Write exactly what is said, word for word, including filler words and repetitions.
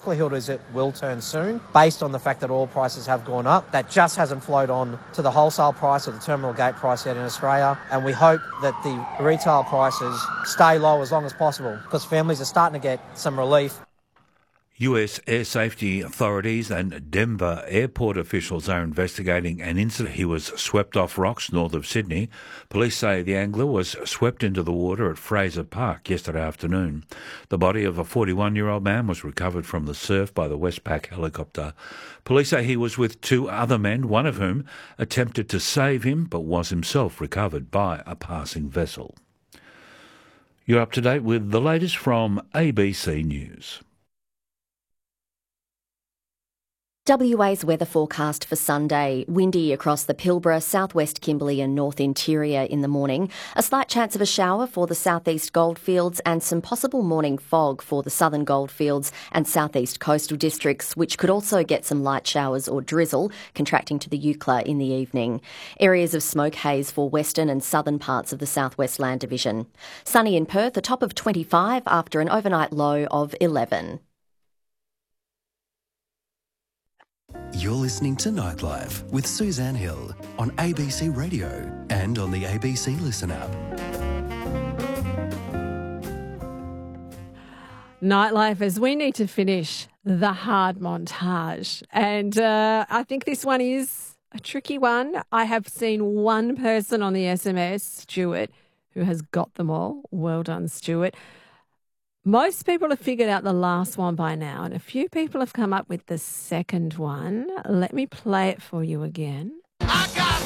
likelihood is it will turn soon, based on the fact that oil prices have gone up. That just hasn't flowed on to the wholesale price or the terminal gate price yet in Australia, and we hope that the retail prices stay low as long as possible, because families are starting to get some relief. U S air safety authorities and Denver airport officials are investigating an incident. He was swept off rocks north of Sydney. Police say the angler was swept into the water at Fraser Park yesterday afternoon. The body of a forty-one-year-old man was recovered from the surf by the Westpac helicopter. Police say he was with two other men, one of whom attempted to save him but was himself recovered by a passing vessel. You're up to date with the latest from A B C News. W A's weather forecast for Sunday. Windy across the Pilbara, southwest Kimberley and north interior in the morning. A slight chance of a shower for the southeast goldfields and some possible morning fog for the southern goldfields and southeast coastal districts, which could also get some light showers or drizzle, contracting to the Eucla in the evening. Areas of smoke haze for western and southern parts of the southwest land division. Sunny in Perth, a top of twenty-five after an overnight low of eleven. You're listening to Nightlife with Suzanne Hill on A B C Radio and on the A B C Listen app. Nightlife, as we need to finish the hard montage. And uh, I think this one is a tricky one. I have seen one person on the S M S, Stuart, who has got them all. Well done, Stuart. Most people have figured out the last one by now, and a few people have come up with the second one. Let me play it for you again. I